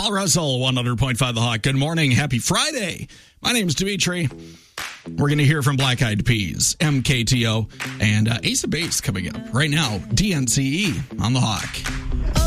Paul Russell, 100.5 The Hawk. Good morning. Happy Friday. My name is Dimitri. We're going to hear from Black Eyed Peas, MKTO, and Ace of Base coming up. Right now, DNCE on The Hawk.